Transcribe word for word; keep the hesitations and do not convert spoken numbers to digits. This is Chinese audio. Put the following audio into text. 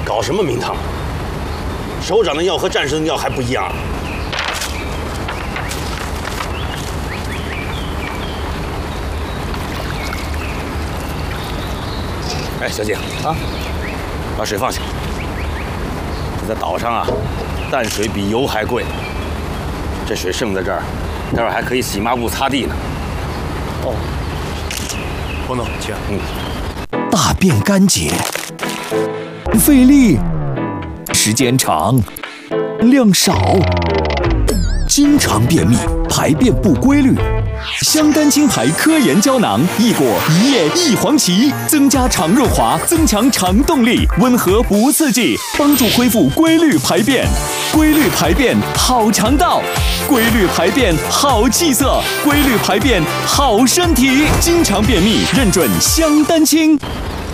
搞什么名堂？首长的药和战士的药还不一样。哎，小姐啊，把水放下。这在岛上啊，淡水比油还贵。这水剩在这儿，待会儿还可以洗抹布、擦地呢。哦，彭总，请。嗯。 大便干结，费力，时间长，量少，经常便秘，排便不规律。香丹清排科研胶囊，益果一叶一黄芪，增加肠润滑，增强肠动力，温和不刺激，帮助恢复规律排便。规律排便好肠道，规律排便好气色，规律排便好身体。经常便秘，认准香丹清。